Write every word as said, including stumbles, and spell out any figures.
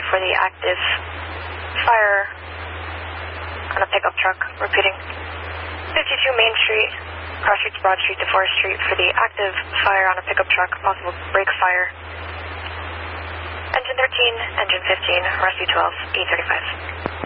for the active fire on a pickup truck. Repeating. fifty-two Main Street, cross street to Broad Street to Forest Street for the active fire on a pickup truck, possible brake fire. Engine thirteen, engine fifteen, rescue twelve, E thirty-five.